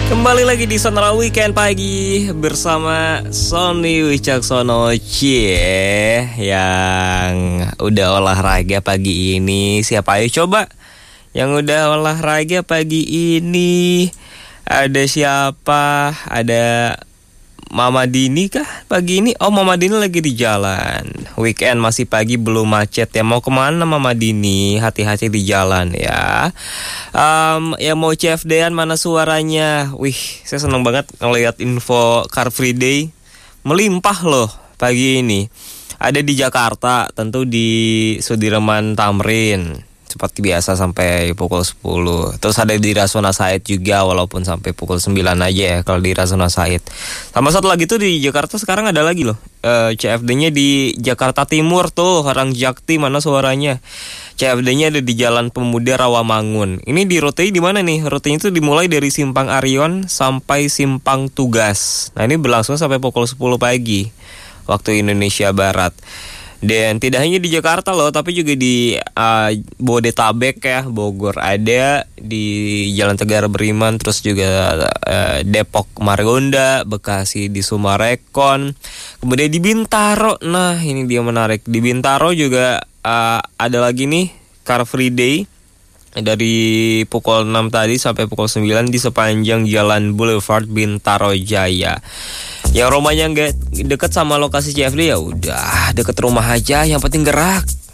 Kembali lagi di Sonora Weekend pagi bersama Sony Wicaksono Cie yang udah olahraga pagi ini. Siapa ayo coba yang udah olahraga pagi ini? Ada siapa? Ada Mama Dini kah pagi ini? Oh, Mama Dini lagi di jalan. Weekend masih pagi, belum macet ya. Mau kemana Mama Dini? Hati-hati di jalan ya. Ya mau CFD-an mana suaranya? Wih, saya senang banget ngeliat info Car Free Day. Melimpah loh pagi ini. Ada di Jakarta, tentu di Sudirman Tamrin. Seperti biasa sampai pukul 10. Terus ada di Rasuna Said juga, walaupun sampai pukul 9 aja ya kalau di Rasuna Said. Sama satu lagi tuh di Jakarta sekarang ada lagi loh, CFD-nya di Jakarta Timur tuh, Harangjakti mana suaranya. CFD-nya ada di Jalan Pemuda Rawamangun. Ini di rutenya di mana nih? Rutenya itu dimulai dari Simpang Arion sampai Simpang Tugas. Nah ini berlangsung sampai pukul 10 pagi waktu Indonesia Barat. Dan tidak hanya di Jakarta loh, tapi juga di Bodetabek ya, Bogor ada, di Jalan Tegara Beriman, terus juga Depok Margonda, Bekasi di Sumarekon, kemudian di Bintaro. Nah ini dia menarik, di Bintaro juga ada lagi nih Car Free Day dari pukul 6 tadi sampai pukul 9 di sepanjang Jalan Boulevard Bintaro Jaya. Yang rumahnya nggak deket sama lokasi CFD ya udah deket rumah aja, yang penting gerak.